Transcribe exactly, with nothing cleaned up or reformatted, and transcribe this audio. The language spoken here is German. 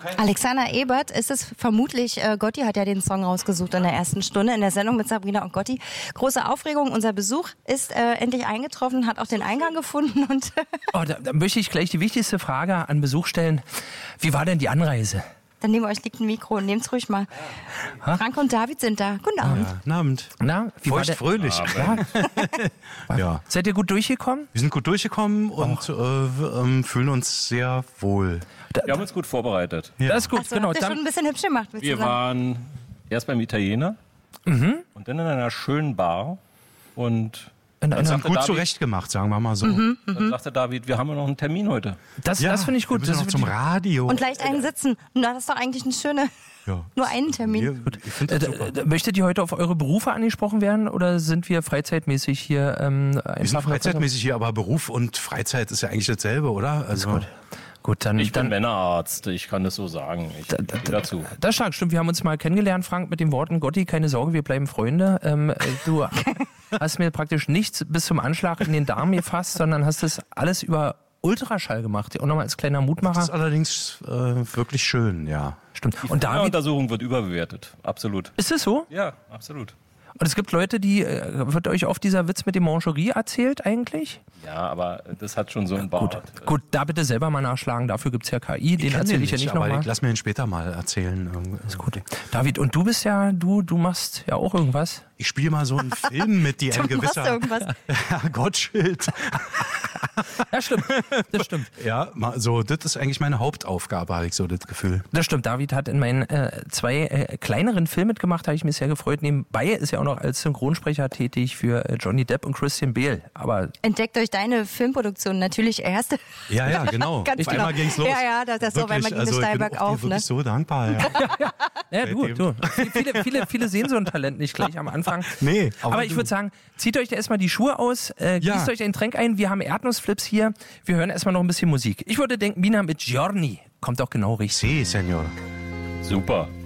Alexander Ebert ist es vermutlich, äh, Gotti hat ja den Song rausgesucht in der ersten Stunde in der Sendung mit Sabrina und Gotti. Große Aufregung, unser Besuch ist äh, endlich eingetroffen, hat auch den Eingang gefunden. Und oh, da, da möchte ich gleich die wichtigste Frage an Besuch stellen. Wie war denn die Anreise? Dann neben euch liegt ein Mikro und nehmt's ruhig mal. Ha? Frank und David sind da. Guten Abend. Ja, guten Abend. Na, wie Feucht fröhlich. Ja. ja. Seid ihr gut durchgekommen? Wir sind gut durchgekommen und äh, äh, fühlen uns sehr wohl. Wir haben uns gut vorbereitet. Ja. Das ist gut, Ach so, genau. habt ihr schon ein bisschen hübsch gemacht. Wir waren erst beim Italiener mhm. und dann in einer schönen Bar und Wir haben gut zurecht gemacht, sagen wir mal so. Mhm, dann sagte David, wir haben ja noch einen Termin heute. Das, ja, das finde ich gut. Wir müssen das noch zum Radio. Und leicht einen sitzen. Na, das ist doch eigentlich eine schöne... Ja. Nur einen Termin. Ich finde das super. Äh, möchtet ihr heute auf eure Berufe angesprochen werden oder sind wir freizeitmäßig hier? Ähm, wir sind freizeitmäßig hier, aber Beruf und Freizeit ist ja eigentlich dasselbe, oder? Also gut. Gut, dann, ich dann, bin Männerarzt, ich kann das so sagen. Ich da, da, dazu. Das ist stark, stimmt. Wir haben uns mal kennengelernt, Frank, mit den Worten, Gotti, keine Sorge, wir bleiben Freunde. Ähm, du hast mir praktisch nichts bis zum Anschlag in den Darm gefasst, sondern hast das alles über Ultraschall gemacht. Und nochmal als kleiner Mutmacher. Das ist allerdings äh, wirklich schön, ja. Stimmt. Die und David, Untersuchung wird überbewertet, absolut. Ist es so? Ja, absolut. Und es gibt Leute, die, äh, wird euch oft dieser Witz mit dem Mancherie erzählt eigentlich? Ja, aber das hat schon so einen Bart. Gut, gut, da bitte selber mal nachschlagen, dafür gibt es ja K I, den erzähle ich ja nicht nochmal. Lass mir den später mal erzählen. Ist gut. David, und du bist ja, du, du machst ja auch irgendwas. Ich spiele mal so einen Film mit, die ein gewisser Herr Gottschild. Ja, stimmt. Das stimmt. Ja, so, das ist eigentlich meine Hauptaufgabe, habe ich so das Gefühl. Das stimmt. David hat in meinen äh, zwei äh, kleineren Filmen mitgemacht, habe ich mich sehr gefreut. Nebenbei ist er auch noch als Synchronsprecher tätig für äh, Johnny Depp und Christian Bale. Aber entdeckt euch deine Filmproduktion natürlich erst. Ja, ja, genau. Ganz Auf einmal genau. ging's los. Ja, ja, das, das so, weil man ging also, steil bergauf. Ich bin ne? wirklich so dankbar. Ja, ja, ja du, du. Viele, viele, viele sehen so ein Talent nicht gleich am Anfang. Nee. Aber, aber ich würde sagen, zieht euch da erstmal die Schuhe aus, äh, gießt ja. euch ein Getränk ein. Wir haben Erdnussflips hier. Wir hören erstmal noch ein bisschen Musik. Ich würde denken, Mina mit Giorni kommt doch genau richtig. Si, Senor. Super.